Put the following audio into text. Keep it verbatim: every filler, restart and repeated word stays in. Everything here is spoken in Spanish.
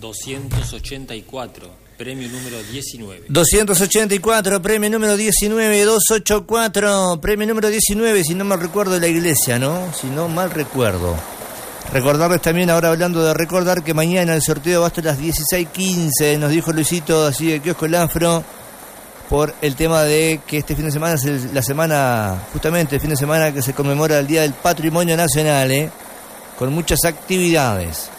doscientos ochenta y cuatro, premio número diecinueve. doscientos ochenta y cuatro, premio número diecinueve, doscientos ochenta y cuatro, premio número diecinueve, si no mal recuerdo, de la iglesia, ¿no? Si no mal recuerdo. Recordarles también, ahora hablando de recordar, que mañana el sorteo va hasta las dieciséis quince, nos dijo Luisito, así de Kiosco El Afro, por el tema de que este fin de semana es el, la semana, justamente el fin de semana que se conmemora el Día del Patrimonio Nacional, ¿eh? Con muchas actividades.